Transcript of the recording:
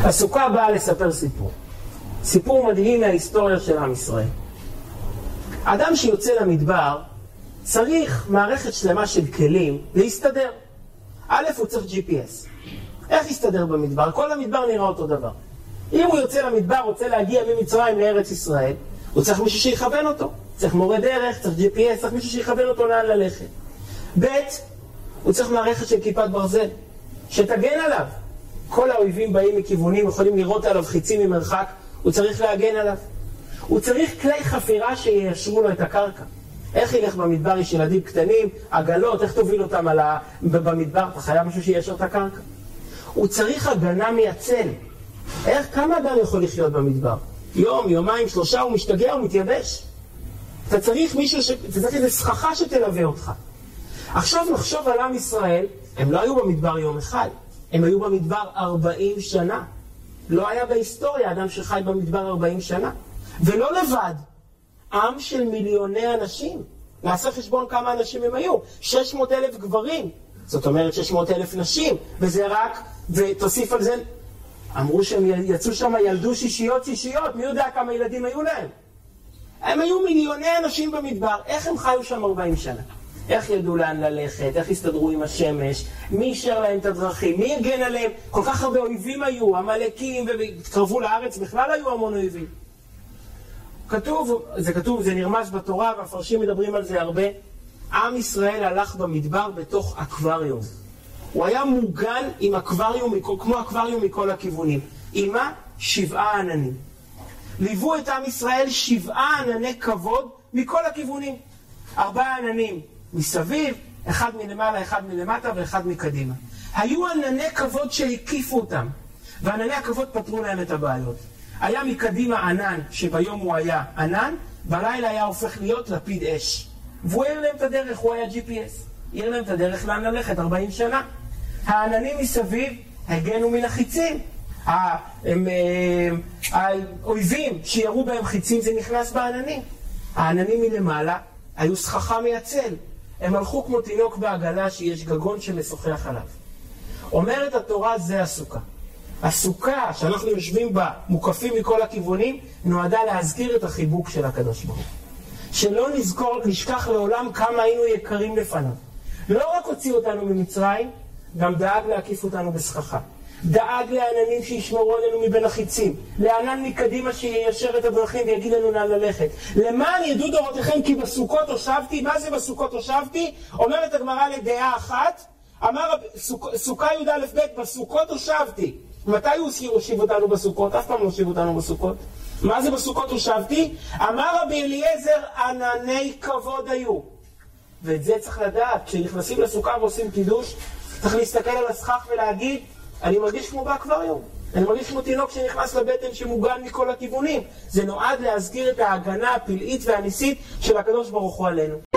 הסוכה באה לספר סיפור. סיפור מדהים מההיסטוריה של עם ישראל. אדם שיוצא למדבר צריך מערכת שלמה של כלים להסתדר. א', הוא צריך GPS. איך יסתדר במדבר? כל המדבר נראה אותו דבר. אם הוא יוצא למדבר, רוצה להגיע ממצרים לארץ ישראל, הוא צריך מישהו שיכוון אותו. צריך מורה דרך, צריך GPS, צריך מישהו שיכוון אותו לאן ללכת. ב', הוא צריך מערכת של כיפת ברזל, שתגן עליו. כל האויבים באים מכיוונים, יכולים לראות עליו חיצים ממרחק, הוא צריך להגן עליו. הוא צריך כלי חפירה שישרו לו את הקרקע. איך ילך במדבר? יש ילדים קטנים, עגלות, איך תוביל אותם במדבר? אתה חייב משהו שישר את הקרקע. הוא צריך הגנה מהצל. כמה אדם יכול לחיות במדבר? יום, יומיים, 3, הוא משתגע, הוא מתייבש. אתה צריך איזה סככה שתלווה אותך. עכשיו נחשוב על עם ישראל, הם לא היו במדבר יום אחד, הם היו במדבר 40 שנה. לא היה בהיסטוריה אדם שחי במדבר 40 שנה. ולא לבד, עם של מיליוני אנשים. נעשה חשבון כמה אנשים הם היו. 600,000 גברים, זאת אומרת 600,000 נשים, וזה רק, ותוסיף על זה, אמרו שהם יצאו שם, ילדו שישיות, מי יודע כמה ילדים היו להם? הם היו מיליוני אנשים במדבר. איך הם חיו שם 40 שנה? איך ידעו לאן ללכת? איך הסתדרו עם השמש? מי אישר להם את הדרכים? מי הגן עליהם? כל כך הרבה אויבים היו, המלאקים, והתקרבו לארץ, בכלל היו המון אויבים. כתוב, זה נרמז בתורה, והפרשים מדברים על זה הרבה. עם ישראל הלך במדבר בתוך אקווריום. הוא היה מוגן עם אקווריום, כמו אקווריום מכל הכיוונים. עם 7 עננים. ליוו את עם ישראל 7 ענני כבוד מכל הכיוונים. 4 עננים מסביב, 1 מלמעלה, 1 מלמטה ו1 מקדימה. היו ענני כבוד שהקיפו אותם, וענני הכבוד פתרו להם את הבעיות. היה מקדימה ענן, שביום הוא היה ענן, בלילה היה הופך להיות לפיד אש. והוא העיר להם את הדרך, הוא היה GPS. העיר להם את הדרך לאן ללכת 40 שנה. העננים מסביב הגנו מן החיצים. האויבים שירו בהם חיצים, זה נכנס בעננים. העננים מלמעלה היו סככה מייצל. הם הלכו כמו תינוק בעגלה שיש גגון שמשוחח עליו. אומרת התורה, זה הסוכה. הסוכה שאנחנו יושבים בה, מוקפים מכל הכיוונים, נועדה להזכיר את החיבוק של הקדוש ברוך הוא. שלא נשכח לעולם כמה היינו יקרים לפניו. לא רק הוציא אותנו ממצרים, גם דאג להקיף אותנו בסככה. דאג לעננים שישמרו עלינו מבין החיצים. לענן מקדימה שיישר את הדרכים ויגיד לנו לאן ללכת. למען ידעו דורותיכם כי בסוכות הושבתי. מה זה בסוכות הושבתי? אומרת הגמרא לדעה אחת, אמר סוכה י"א ב' בסוכות הושבתי. מתי הוא הושיב אותנו בסוכות? אף פעם לא הושיב אותנו בסוכות. מה זה בסוכות הושבתי? אמר רבי אליעזר, ענני כבוד היו. ואת זה צריך לדעת. כשנכנסים לסוכה ועושים קידוש, צריך להסתכל על הסכך ולהגיד, אני מרגיש כמו באקווריום. אני מרגיש כמו תינוק שנכנס לבטן שמוגן מכל הכיוונים. זה נועד להזכיר את ההגנה הפלאית והניסית של הקדוש ברוך הוא עלינו.